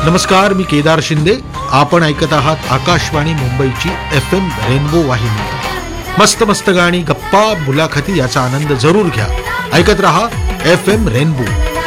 नमस्कार, मी केदार शिंदे. आपण ऐकत आहात आकाशवाणी मुंबईची FM रेनबो वाहिनी. मस्त मस्त गाणी, गप्पा, मुलाखती याचा आनंद जरूर घ्या. ऐकत रहा FM रेनबो.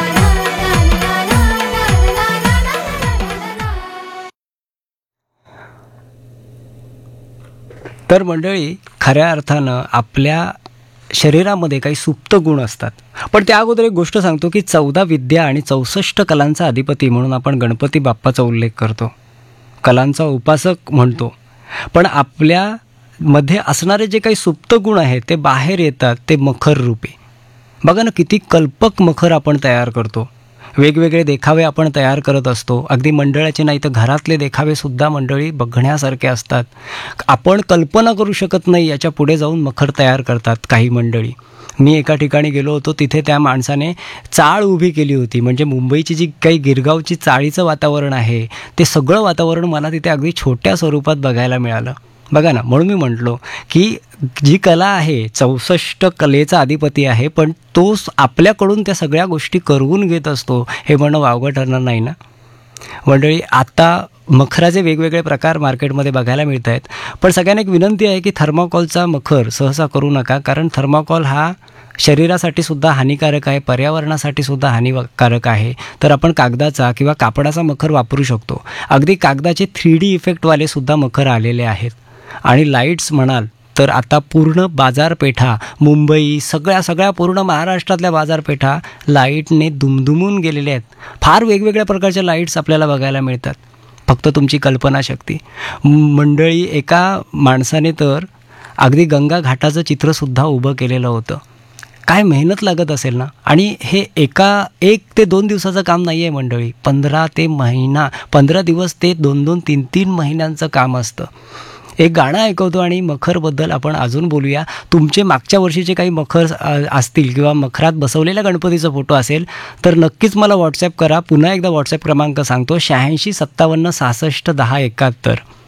तर मंडळी, खऱ्या अर्थानं आपल्या शरीरामध्ये काही सुप्त गुण असतात. पण त्या अगोदर एक गोष्ट सांगतो की 14 विद्या आणि 64 कलांचा अधिपती म्हणून आपण गणपती बाप्पाचा उल्लेख करतो, कलांचा उपासक म्हणतो. पण आपल्यामध्ये असणारे जे काही सुप्त गुण आहेत ते बाहेर येतात, ते मखर रूपी. बघा ना, किती कल्पक मखर आपण तयार करतो. वेगवेगळे देखावे आपण तयार करत असतो. अगदी मंडळाचे नाही तर घरातले देखावेसुद्धा मंडळी बघण्यासारखे असतात. आपण कल्पना करू शकत नाही याच्या पुढे जाऊन मखर तयार करतात काही मंडळी. मी एका ठिकाणी गेलो होतो, तिथे त्या माणसाने चाळ उभी केली होती. म्हणजे मुंबईची जी काही गिरगावची चाळीचं वातावरण आहे ते सगळं वातावरण मला तिथे अगदी छोट्या स्वरूपात बघायला मिळालं. बघा ना, म्हणून मी म्हटलो की जी कला आहे 64 कलेचा अधिपती आहे, पण तो आपल्याकडून त्या सगळ्या गोष्टी करवून घेत असतो हे म्हणणं वावगं ठरणार नाही ना मंडळी. आता मखराचे वेगवेगळे प्रकार मार्केटमध्ये बघायला मिळत आहेत. पण सगळ्यांना एक विनंती आहे की थर्माकोलचा मखर सहसा करू नका, कारण थर्माकोल हा शरीरासाठी सुद्धा हानिकारक आहे, पर्यावरणासाठी सुद्धा हानिकारक आहे. तर आपण कागदाचा किंवा कापडाचा मखर वापरू शकतो. अगदी कागदाचे 3D इफेक्टवाले सुद्धा मखर आलेले आहेत. आणि लाईट्स म्हणाल तर आता पूर्ण बाजारपेठा, मुंबई, सगळ्या पूर्ण महाराष्ट्रातल्या बाजारपेठा लाईटने दुमदुमून गेलेल्या आहेत. फार वेगवेगळ्या प्रकारच्या लाईट्स आपल्याला बघायला मिळतात. फक्त तुमची कल्पनाशक्ती. मंडळी, एका माणसाने तर अगदी गंगा घाटाचं चित्रसुद्धा उभं केलेलं होतं. काय मेहनत लागत असेल ना. आणि हे एक ते 2 दिवसाचं काम नाही आहे मंडळी. 15 दिवस ते 2-2, 3-3 महिन्यांचं काम असतं. एक गाणं ऐकवतो आणि मखरबद्दल आपण अजून बोलूया. तुमचे मागच्या वर्षीचे काही मखर असतील किंवा मखरात बसवलेल्या गणपतीचा फोटो असेल तर नक्कीच मला व्हॉट्सॲप करा. पुन्हा एकदा व्हॉट्सॲप क्रमांक सांगतो, 86 57 66 10 71.